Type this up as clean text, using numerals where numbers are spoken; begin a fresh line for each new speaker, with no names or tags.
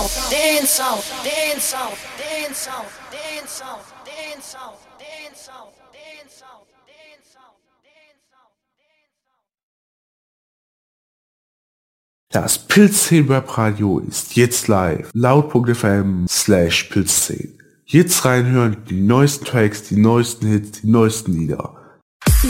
Das Pilzszenen Webradio ist jetzt live. Laut.fm/Pilzszenen. Jetzt reinhören, die neuesten Tracks, die neuesten Hits, die neuesten Lieder.